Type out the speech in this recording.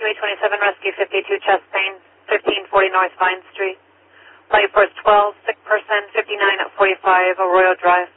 227 Rescue 52, chest pain, 1540 North Vine Street. Light force 12, sick person, 59 at 45, Arroyo Drive.